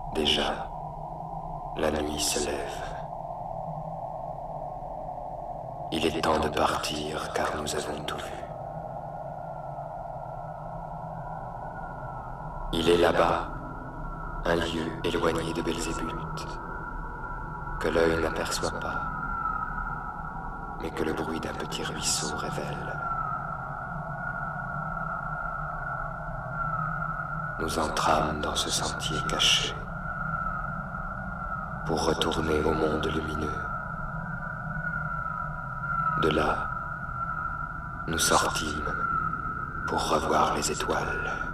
Déjà, la nuit se lève. Il est temps de partir car nous avons tout vu. Il est là-bas, un lieu éloigné de Belzébuth, que l'œil n'aperçoit pas, mais que le bruit d'un petit ruisseau révèle. Nous entrâmes dans ce sentier caché pour retourner au monde lumineux. De là, nous sortîmes pour revoir les étoiles.